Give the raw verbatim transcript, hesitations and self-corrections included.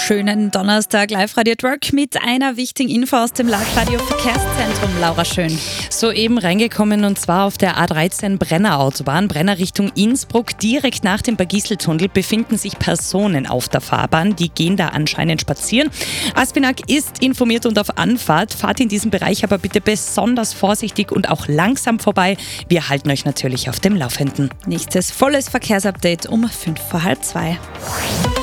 Schönen Donnerstag, Live-Radio Work mit einer wichtigen Info aus dem Live-Radio Verkehrszentrum. Laura Schön. Soeben reingekommen und zwar auf der A dreizehn Brenner Autobahn, Brenner Richtung Innsbruck. Direkt nach dem Bergiseltunnel befinden sich Personen auf der Fahrbahn. Die gehen da anscheinend spazieren. Aspinag ist informiert und auf Anfahrt. Fahrt in diesem Bereich aber bitte besonders vorsichtig und auch langsam vorbei. Wir halten euch natürlich auf dem Laufenden. Nächstes volles Verkehrsupdate um fünf vor halb zwei.